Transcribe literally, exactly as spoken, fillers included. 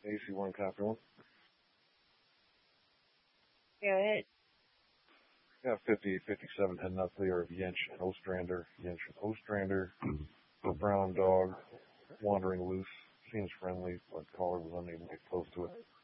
A C one, copy one. Go ahead. Yeah, fifty, fifty-seven, heading up there of Yench and Ostrander. Yench and Ostrander. A brown dog wandering loose. Seems friendly, but caller was unable to get close to it.